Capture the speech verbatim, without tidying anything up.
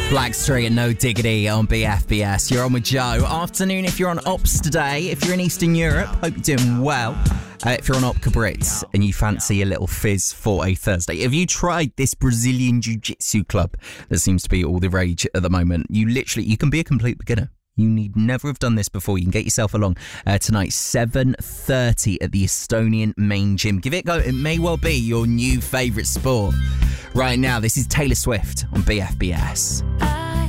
Blackstreet and No Diggity on B F B S. You're on with Joe. Afternoon if you're on Ops today. If you're in Eastern Europe, hope you're doing well. Uh, if you're on Opca Brits and you fancy a little fizz for a Thursday, have you tried this Brazilian Jiu-Jitsu club that seems to be all the rage at the moment? You literally, you can be a complete beginner. You need never have done this before. You can get yourself along uh, tonight, seven thirty at the Estonian main gym. Give it a go. It may well be your new favourite sport. Right now, this is Taylor Swift on B F B S. I